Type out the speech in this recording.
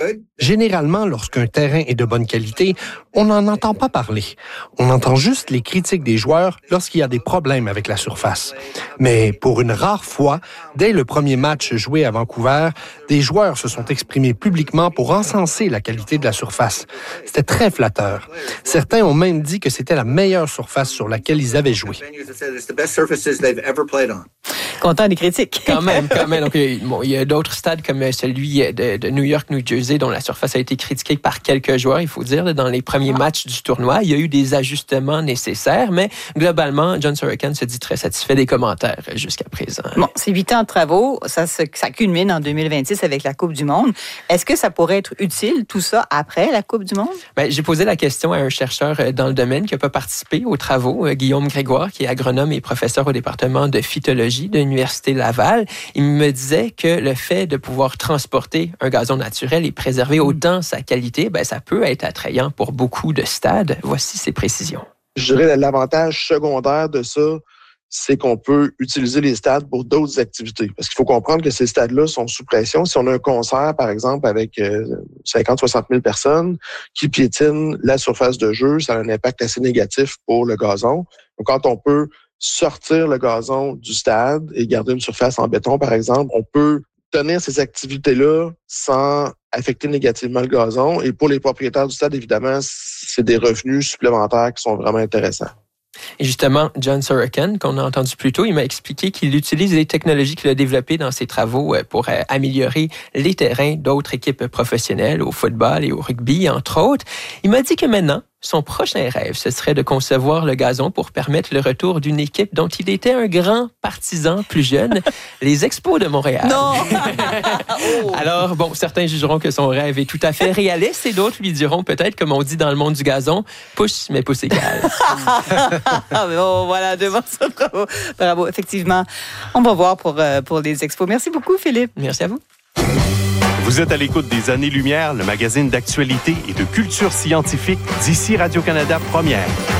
Généralement, lorsqu'un terrain est de bonne qualité, on n'en entend pas parler. On entend juste les critiques des joueurs lorsqu'il y a des problèmes avec la surface. Mais pour une rare fois, dès le premier match joué à Vancouver, des joueurs se sont exprimés publiquement pour encenser la qualité de la surface. C'était très flatteur. Certains ont même dit que c'était la meilleure surface sur laquelle ils avaient joué. Content des critiques. Quand même. Donc, bon, il y a d'autres stades comme celui de New York, New Jersey, dont la surface a été critiquée par quelques joueurs, il faut dire, dans les premiers matchs du tournoi. Il y a eu des ajustements nécessaires, mais globalement, John Sorokin se dit très satisfait des commentaires jusqu'à présent. Bon, c'est 8 ans de travaux. Ça culmine en 2026 avec la Coupe du Monde. Est-ce que ça pourrait être utile, tout ça, après la Coupe du Monde? J'ai posé la question à un chercheur dans le domaine qui n'a pas participé aux travaux, Guillaume Grégoire, qui est agronome et professeur au département de phytologie de l'Université Laval. Il me disait que le fait de pouvoir transporter un gazon naturel et préserver autant sa qualité, ça peut être attrayant pour beaucoup de stades. Voici ses précisions. Je dirais l'avantage secondaire de ça, c'est qu'on peut utiliser les stades pour d'autres activités. Parce qu'il faut comprendre que ces stades-là sont sous pression. Si on a un concert, par exemple, avec 50-60 000 personnes qui piétinent la surface de jeu, ça a un impact assez négatif pour le gazon. Donc, quand on peut sortir le gazon du stade et garder une surface en béton, par exemple, on peut tenir ces activités-là sans affecter négativement le gazon. Et pour les propriétaires du stade, évidemment, c'est des revenus supplémentaires qui sont vraiment intéressants. Et justement, John Sorokin, qu'on a entendu plus tôt, il m'a expliqué qu'il utilise les technologies qu'il a développées dans ses travaux pour améliorer les terrains d'autres équipes professionnelles au football et au rugby, entre autres. Il m'a dit que maintenant, son prochain rêve, ce serait de concevoir le gazon pour permettre le retour d'une équipe dont il était un grand partisan plus jeune, les Expos de Montréal. Non! Alors, bon, certains jugeront que son rêve est tout à fait réaliste et d'autres lui diront peut-être, comme on dit dans le monde du gazon, pousse, mais pousse égal. Bon, voilà, devant ça, bravo. Effectivement, on va voir pour les Expos. Merci beaucoup, Philippe. Merci à vous. Vous êtes à l'écoute des Années-Lumière, le magazine d'actualité et de culture scientifique d'ici Radio-Canada Première.